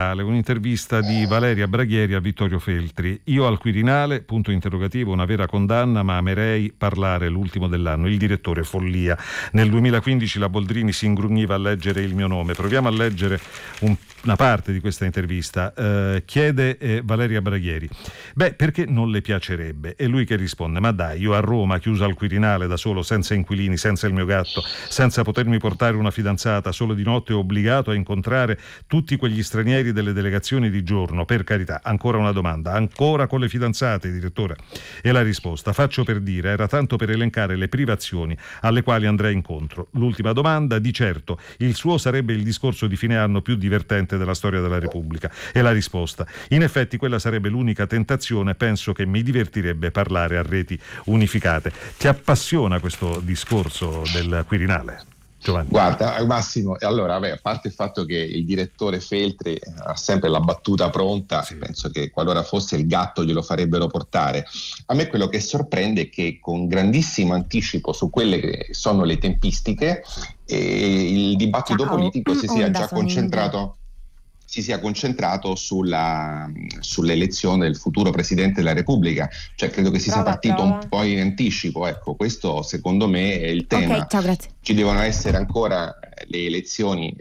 Quirinale, un'intervista di Valeria Braghieri a Vittorio Feltri. Io al Quirinale, punto interrogativo, una vera condanna, ma amerei parlare l'ultimo dell'anno. Il direttore, follia. Nel 2015 la Boldrini si ingrugniva a leggere il mio nome. Proviamo a leggere una parte di questa intervista. Chiede Valeria Braghieri: beh, perché non le piacerebbe? E lui che risponde: ma dai, io a Roma, chiusa al Quirinale da solo, senza inquilini, senza il mio gatto, senza potermi portare una fidanzata, solo di notte obbligato a incontrare tutti quegli stranieri delle delegazioni di giorno. Per carità, ancora una domanda: ancora con le fidanzate, direttore? E la risposta: faccio per dire, era tanto per elencare le privazioni alle quali andrei incontro. L'ultima domanda: di certo il suo sarebbe il discorso di fine anno più divertente della storia della Repubblica. E la risposta: in effetti quella sarebbe l'unica tentazione, penso che mi divertirebbe parlare a reti unificate. Ti appassiona questo discorso del Quirinale, Giovanni? Guarda Massimo, allora a parte il fatto che il direttore Feltri ha sempre la battuta pronta, sì. Penso che qualora fosse il gatto glielo farebbero portare. A me quello che sorprende è che con grandissimo anticipo su quelle che sono le tempistiche il dibattito politico si sia già concentrato sull'elezione del futuro Presidente della Repubblica. Cioè credo che si sia partito un po' in anticipo. Ecco, questo secondo me è il tema. Okay, ciao, grazie. Ci devono essere ancora le elezioni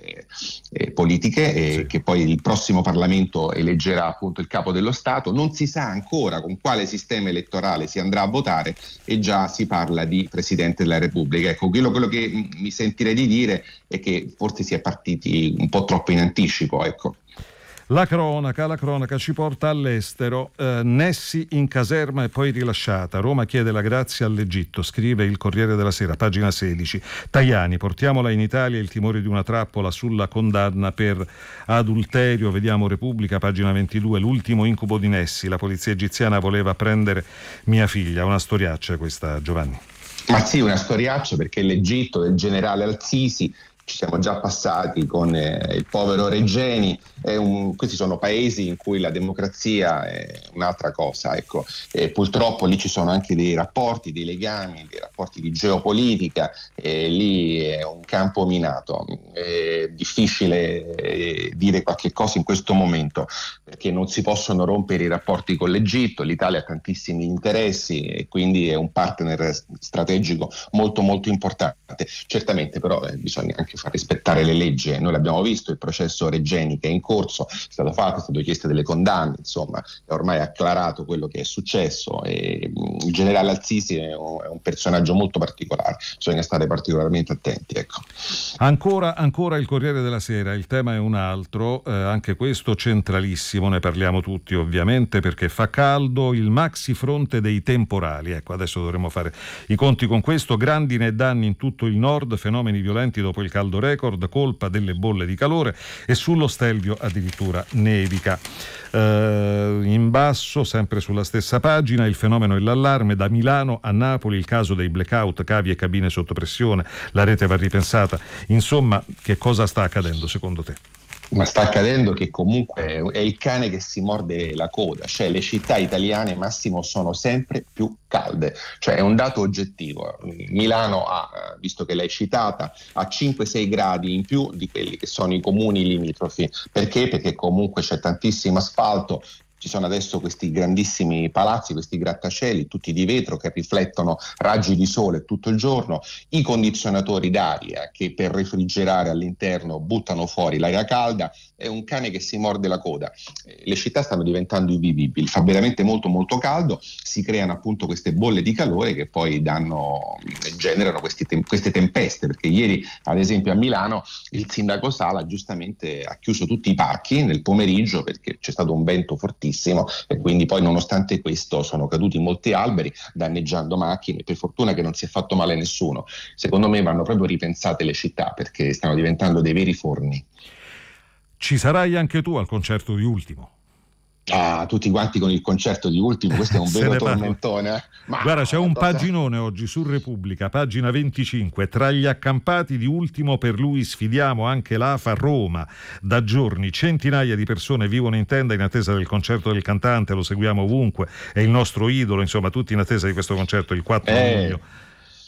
politiche sì. Che poi il prossimo Parlamento eleggerà appunto il capo dello Stato. Non si sa ancora con quale sistema elettorale si andrà a votare e già si parla di Presidente della Repubblica. Ecco, quello che mi sentirei di dire è che forse si è partiti un po' troppo in anticipo. Ecco. La cronaca ci porta all'estero. Nessi in caserma e poi rilasciata. Roma chiede la grazia all'Egitto, scrive il Corriere della Sera, pagina 16. Tajani, portiamola in Italia, il timore di una trappola sulla condanna per adulterio. Vediamo Repubblica, pagina 22. L'ultimo incubo di Nessi, la polizia egiziana voleva prendere mia figlia. Una storiaccia questa, Giovanni. Ma sì, una storiaccia, perché l'Egitto del generale Al-Sisi ci siamo già passati con il povero Regeni. Questi sono paesi in cui la democrazia è un'altra cosa, ecco. Purtroppo lì ci sono anche dei rapporti, dei legami, dei rapporti di geopolitica, lì è un campo minato. È difficile dire qualche cosa in questo momento, perché non si possono rompere i rapporti con l'Egitto. L'Italia ha tantissimi interessi e quindi è un partner strategico molto molto importante. Certamente però bisogna anche far rispettare le leggi. Noi l'abbiamo visto, il processo Regeni che è in corso, è stato fatto, è stato chiesto delle condanne, insomma è ormai acclarato quello che è successo e il generale Al-Sisi è un personaggio molto particolare, bisogna stare particolarmente attenti, ecco. Ancora il Corriere della Sera, il tema è un altro, anche questo centralissimo, ne parliamo tutti ovviamente perché fa caldo, il maxi fronte dei temporali. Ecco, adesso dovremo fare i conti con questo. Grandine e danni in tutto il nord, fenomeni violenti dopo il caldo record, colpa delle bolle di calore, e sullo Stelvio addirittura nevica. In basso, sempre sulla stessa pagina, il fenomeno e l'allarme. Da Milano a Napoli il caso dei blackout, cavi e cabine sotto pressione, la rete va ripensata. Insomma, che cosa sta accadendo secondo te? Ma sta accadendo che comunque è il cane che si morde la coda, cioè le città italiane, Massimo, sono sempre più calde, cioè è un dato oggettivo. Milano ha, visto che l'hai citata, ha 5-6 gradi in più di quelli che sono i comuni limitrofi. Perché? Perché comunque c'è tantissimo asfalto. Ci sono adesso questi grandissimi palazzi, questi grattacieli, tutti di vetro, che riflettono raggi di sole tutto il giorno, i condizionatori d'aria che per refrigerare all'interno buttano fuori l'aria calda. È un cane che si morde la coda. Le città stanno diventando invivibili, fa veramente molto molto caldo, si creano appunto queste bolle di calore che poi generano queste tempeste, perché ieri ad esempio a Milano il sindaco Sala giustamente ha chiuso tutti i parchi nel pomeriggio perché c'è stato un vento fortissimo e quindi poi nonostante questo sono caduti molti alberi danneggiando macchine. Per fortuna che non si è fatto male nessuno. Secondo me vanno proprio ripensate le città perché stanno diventando dei veri forni. Ci sarai anche tu al concerto di Ultimo? Tutti quanti con il concerto di Ultimo, questo è un vero tormentone. Guarda, c'è un paginone oggi su Repubblica, pagina 25. Tra gli accampati di Ultimo, per lui sfidiamo anche l'AFA Roma. Da giorni centinaia di persone vivono in tenda in attesa del concerto del cantante, lo seguiamo ovunque, è il nostro idolo, insomma tutti in attesa di questo concerto il 4 luglio.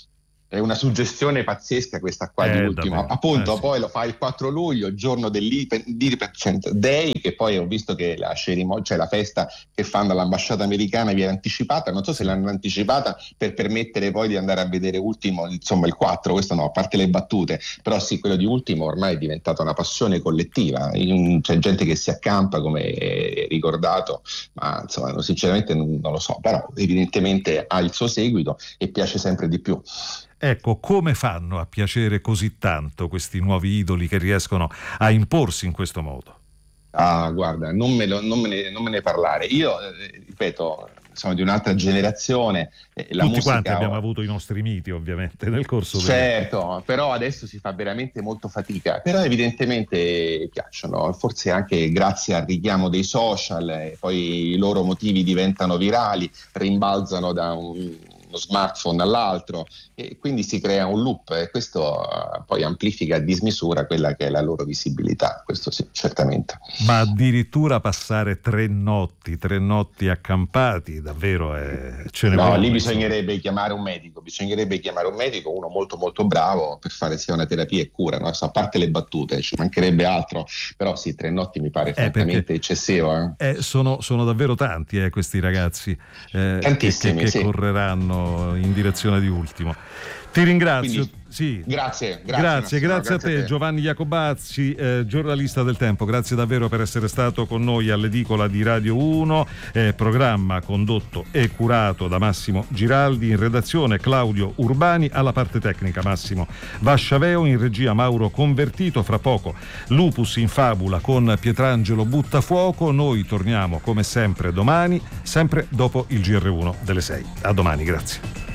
È una suggestione pazzesca questa qua di Ultimo. Davvero. Appunto, Sì. poi lo fa il 4 luglio, giorno dell'Independence Day, che poi ho visto che la cerimonia, cioè la festa che fanno all'ambasciata americana viene anticipata. Non so se l'hanno anticipata per permettere poi di andare a vedere Ultimo, insomma il 4, questo no, a parte le battute, però sì, quello di Ultimo ormai è diventata una passione collettiva. C'è gente che si accampa, come è ricordato, ma insomma sinceramente non lo so, però evidentemente ha il suo seguito e piace sempre di più. Ecco, come fanno a piacere così tanto questi nuovi idoli che riescono a imporsi in questo modo? Ah, guarda, non me ne parlare. Io, ripeto, sono di un'altra generazione. La Tutti musica, quanti abbiamo avuto i nostri miti, ovviamente, nel corso certo, però adesso si fa veramente molto fatica. Però evidentemente piacciono, forse anche grazie al richiamo dei social, poi i loro motivi diventano virali, rimbalzano da uno smartphone all'altro e quindi si crea un loop e questo poi amplifica a dismisura quella che è la loro visibilità, questo sì, certamente. Ma addirittura passare 3 notti accampati, davvero ce ne No, vuole. lì bisognerebbe chiamare un medico, uno molto molto bravo per fare sia una terapia e cura, no? A parte le battute, ci mancherebbe altro, però sì, 3 notti mi pare francamente eccessivo. Sono davvero tanti questi ragazzi Tantissimi, che sì. correranno in direzione di Ultimo. Ti ringrazio. Quindi, sì. Grazie a te Giovanni Iacobacci, giornalista del Tempo, grazie davvero per essere stato con noi all'edicola di Radio 1, programma condotto e curato da Massimo Giraldi, in redazione Claudio Urbani, alla parte tecnica Massimo Vasciaveo, in regia Mauro Convertito. Fra poco Lupus in fabula con Pietrangelo Buttafuoco. Noi torniamo come sempre domani, sempre dopo il GR1 delle 6. A domani, grazie.